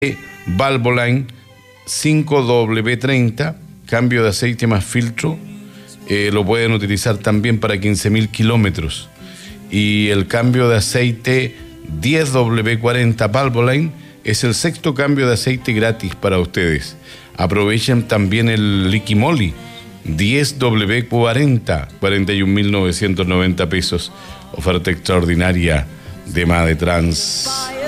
Valvoline 5W30, cambio de aceite más filtro. Lo pueden utilizar también para 15.000 kilómetros. Y el cambio de aceite 10W40 Valvoline es el sexto cambio de aceite gratis para ustedes. Aprovechen también el Liquimoli 10W40, 41.990 pesos. Oferta extraordinaria de Madetrans.